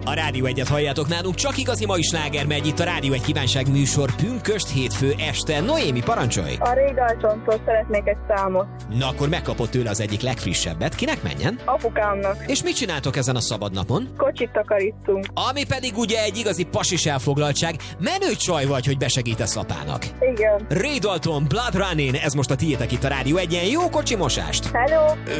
A Rádió 1-et halljátok nálunk, csak igazi mai sláger megy itt a Rádió 1 kívánság műsor pünkösd hétfő este. Noémi, parancsolj! A Ray Daltontól szeretnék egy számot. Na akkor megkapod tőle az egyik legfrissebbet. Kinek menjen? Apukámnak. És mit csináltok ezen a szabad napon? Kocsit takarítunk. Ami pedig ugye egy igazi pasis elfoglaltság. Menő csaj vagy, hogy besegítesz apának. Igen. Ray Dalton, Blood Running, ez most a tiétek itt a Rádió 1-en. Jó kocsimosást! Hello!